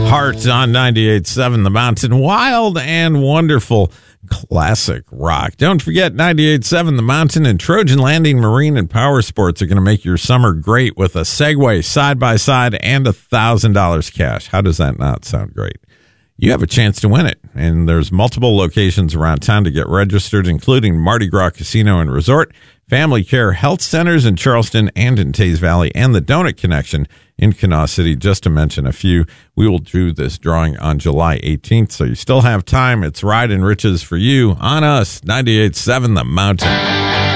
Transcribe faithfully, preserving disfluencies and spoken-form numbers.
Heart on ninety-eight point seven The Mountain. Wild and wonderful classic rock. Don't forget ninety-eight point seven The Mountain and Trojan Landing Marine and Power Sports are going to make your summer great with a Segway side-by-side and one thousand dollars cash. How does that not sound great? You have a chance to win it, and there's multiple locations around town to get registered, including Mardi Gras Casino and Resort, Family Care Health Centers in Charleston and in Tays Valley, and the Donut Connection in Kanawha City, just to mention a few. We will do this drawing on July eighteenth, so you still have time. It's Ride and Riches for you on us, ninety-eight point seven The Mountain.